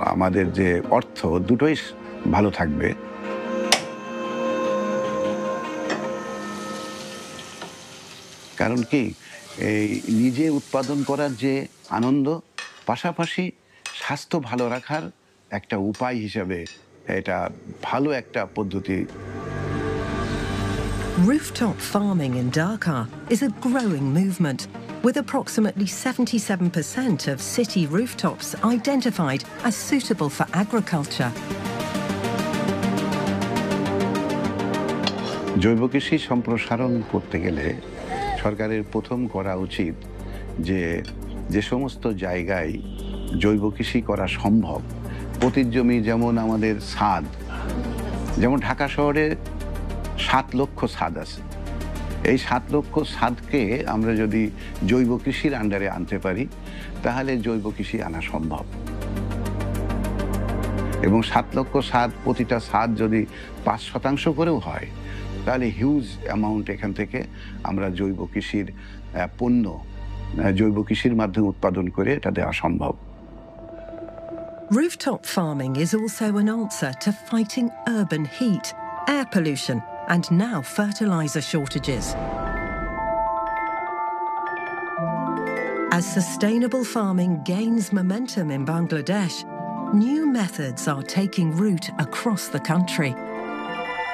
আমাদের যে অর্থ দুটোই ভালো থাকবে। কারণ কি এই নিজে উৎপাদন করার যে আনন্দ, পাশাপাশি স্বাস্থ্য ভালো রাখার একটা উপায় হিসেবে এটা ভালো একটা পদ্ধতি। Rooftop farming in Dhaka is a growing movement, with approximately 77% of city rooftops identified as suitable for agriculture. জৈব কৃষি সম্প্রসারণ করতে গেলে সরকারের প্রথম করা উচিত যে সমস্ত জায়গায় জৈব কৃষি করা সম্ভব, পতিত জমি যেমন আমাদের ছাদ, যেমন ঢাকা শহরে 7 লক্ষ ছাদ আছে। এই 7 লক্ষ ছাদকে আমরা যদি জৈব কৃষির আন্ডারে আনতে পারি তাহলে জৈব কৃষি আনা সম্ভব। এবং 7 লক্ষ ছাদ, প্রতিটা ছাদ যদি 5% করেও হয় তাহলে হিউজ অ্যামাউন্ট এখান থেকে আমরা জৈব কৃষির পণ্য জৈব কৃষির মাধ্যমে উৎপাদন করে এটা দেওয়া সম্ভব। Rooftop farming is also an answer to fighting urban heat, air pollution, and now fertilizer shortages. As sustainable farming gains momentum in Bangladesh, new methods are taking root across the country.